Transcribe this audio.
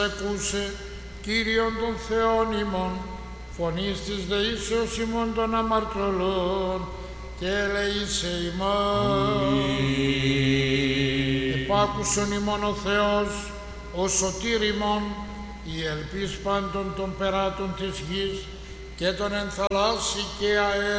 Εκούσε Κύριον των Θεών ημών, φωνής της δεήσεως ημών των αμαρτωλών, και ελεήσε ημών. Επάκουσον ημών ο Θεός, ο σωτήρ ημών, η ελπίς πάντων των περάτων της γης και των εν θαλάσσι και αέρα.